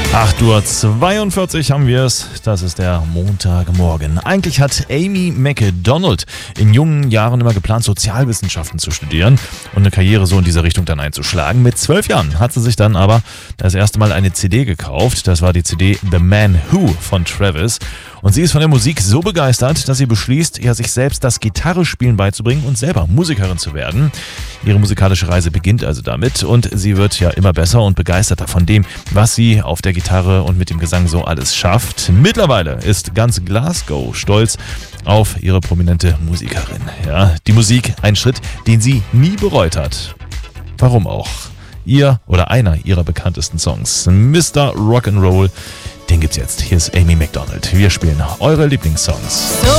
8:42 Uhr haben wir es. Das ist der Montagmorgen. Eigentlich hat Amy McDonald in jungen Jahren immer geplant, Sozialwissenschaften zu studieren und eine Karriere so in diese Richtung dann einzuschlagen. Mit 12 Jahren hat sie sich dann aber das erste Mal eine CD gekauft. Das war die CD The Man Who von Travis. Und sie ist von der Musik so begeistert, dass sie beschließt, sich selbst das Gitarrespielen beizubringen und selber Musikerin zu werden. Ihre musikalische Reise beginnt also damit und sie wird ja immer besser und begeisterter von dem, was sie auf der Gitarre und mit dem Gesang so alles schafft. Mittlerweile ist ganz Glasgow stolz auf ihre prominente Musikerin. Ja, die Musik, ein Schritt, den sie nie bereut hat. Warum auch? Ihr oder einer ihrer bekanntesten Songs, Mr. Rock'n'Roll, den gibt's jetzt. Hier ist Amy McDonald. Wir spielen eure Lieblingssongs. So